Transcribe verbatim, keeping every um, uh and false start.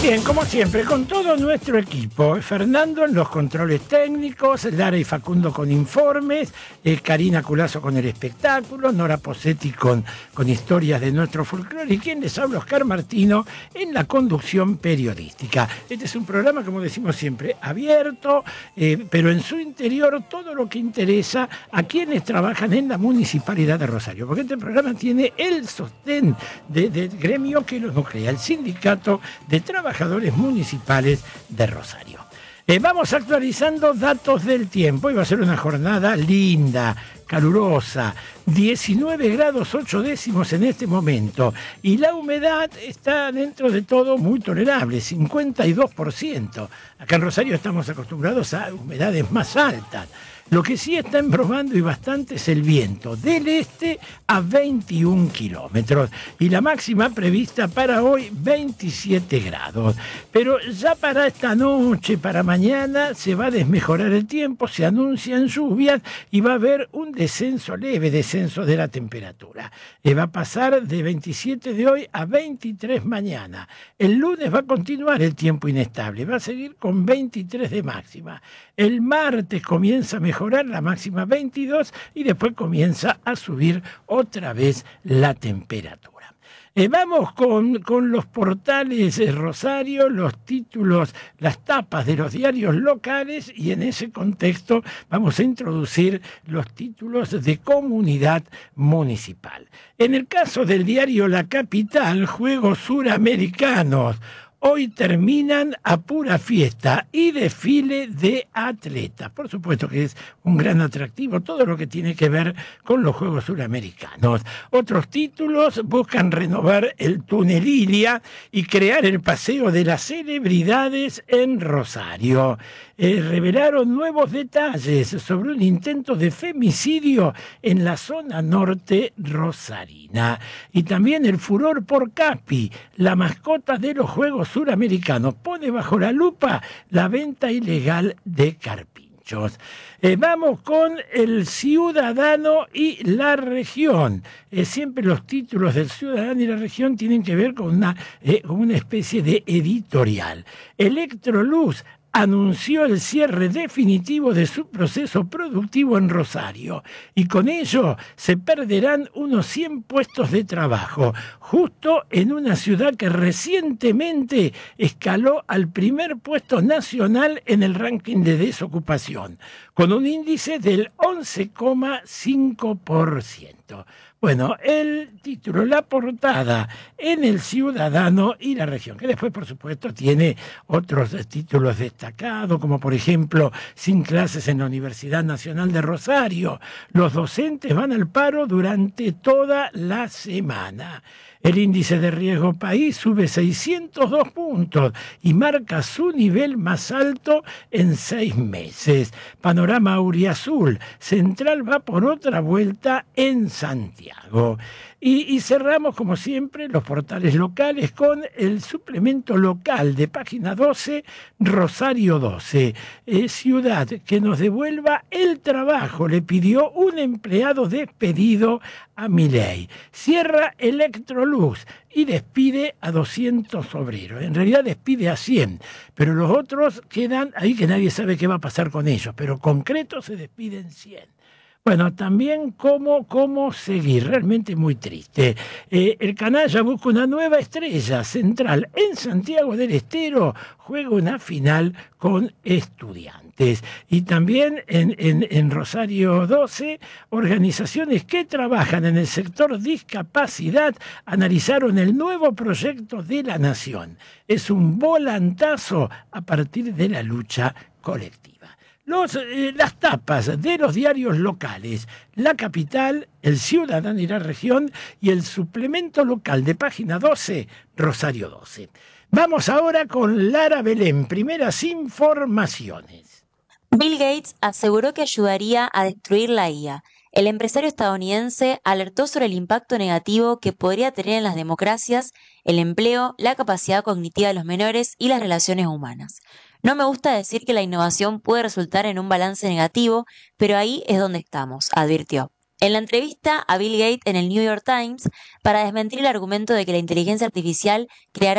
Bien, como siempre, con todo nuestro equipo. Fernando en los controles técnicos, Lara y Facundo con informes, eh, Karina Culazo con el espectáculo, Nora Posetti con, con historias de nuestro folclore y quien les habla, Oscar Martino, en la conducción periodística. Este es un programa, como decimos siempre, abierto, eh, pero en su interior todo lo que interesa a quienes trabajan en la Municipalidad de Rosario, porque este programa tiene el sostén de, del gremio que lo nuclea, el Sindicato de Trabajadores Municipales de Rosario. Eh, vamos actualizando datos del tiempo. Hoy va a ser una jornada linda, calurosa, diecinueve grados ocho décimos en este momento, y la humedad está dentro de todo muy tolerable, cincuenta y dos por ciento. Acá en Rosario estamos acostumbrados a humedades más altas. Lo que sí está embromando y bastante es el viento, del este a veintiún kilómetros. Y la máxima prevista para hoy, veintisiete grados. Pero ya para esta noche, para mañana, se va a desmejorar el tiempo, se anuncian lluvias y va a haber un descenso leve, descenso de la temperatura. Eh, va a pasar de veintisiete de hoy a veintitrés mañana. El lunes va a continuar el tiempo inestable, va a seguir con veintitrés de máxima. El martes comienza a mejorar la máxima veintidós y después comienza a subir otra vez la temperatura. Eh, vamos con, con los portales de Rosario, los títulos, las tapas de los diarios locales, y en ese contexto vamos a introducir los títulos de comunidad municipal. En el caso del diario La Capital, Juegos Suramericanos. Hoy terminan a pura fiesta y desfile de atletas. Por supuesto que es un gran atractivo todo lo que tiene que ver con los Juegos Suramericanos. Otros títulos buscan renovar el túnel Ilia y crear el paseo de las celebridades en Rosario. Eh, revelaron nuevos detalles sobre un intento de femicidio en la zona norte rosarina. Y también el furor por Capi, la mascota de los Juegos Suramericanos, pone bajo la lupa la venta ilegal de carpinchos. Eh, vamos con el Ciudadano y la Región. Eh, siempre los títulos del Ciudadano y la Región tienen que ver con una, eh, con una especie de editorial. Electroluz anunció el cierre definitivo de su proceso productivo en Rosario y con ello se perderán unos cien puestos de trabajo, justo en una ciudad que recientemente escaló al primer puesto nacional en el ranking de desocupación, con un índice del once coma cinco por ciento. Bueno, el título, la portada en el Ciudadano y la Región, que después, por supuesto, tiene otros títulos destacados, como por ejemplo, sin clases en la Universidad Nacional de Rosario. Los docentes van al paro durante toda la semana. El índice de riesgo país sube seiscientos dos puntos y marca su nivel más alto en seis meses. Panorama auriazul. Central va por otra vuelta en Santiago. Y, y cerramos, como siempre, los portales locales con el suplemento local de página doce, Rosario doce. Eh, ciudad que nos devuelva el trabajo, le pidió un empleado despedido a Milei. Cierra Electroluz y despide a doscientos obreros. En realidad despide a cien, pero los otros quedan ahí que nadie sabe qué va a pasar con ellos, pero concreto se despiden cien. Bueno, también cómo, cómo seguir, realmente muy triste. Eh, el canalla busca una nueva estrella. Central en Santiago del Estero juega una final con Estudiantes. Y también en, en, en Rosario doce, organizaciones que trabajan en el sector discapacidad analizaron el nuevo proyecto de la Nación. Es un volantazo a partir de la lucha colectiva. Los, eh, las tapas de los diarios locales, La Capital, El Ciudadano y la Región, y el suplemento local de página doce, Rosario doce. Vamos ahora con Lara Belén, primeras informaciones. Bill Gates aseguró que ayudaría a destruir la I A. El empresario estadounidense alertó sobre el impacto negativo que podría tener en las democracias, el empleo, la capacidad cognitiva de los menores y las relaciones humanas. No me gusta decir que la innovación puede resultar en un balance negativo, pero ahí es donde estamos, advirtió. En la entrevista a Bill Gates en el New York Times, para desmentir el argumento de que la inteligencia artificial creará